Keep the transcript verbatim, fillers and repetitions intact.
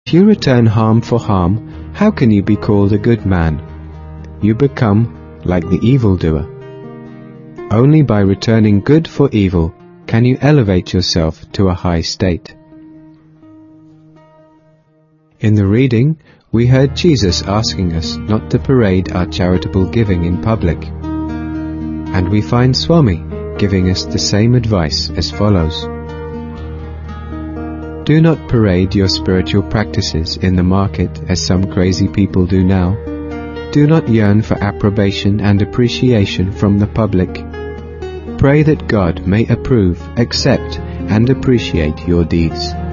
If you return harm for harm, how can you be called a good man? You become like the evildoer. Only by returning good for evil can you elevate yourself to a high state. In the reading, we heard Jesus asking us not to parade our charitable giving in public. And we find Swami giving us the same advice as follows. Do not parade your spiritual practices in the market as some crazy people do now. Do not yearn for approbation and appreciation from the public. Pray that God may approve, accept, and appreciate your deeds.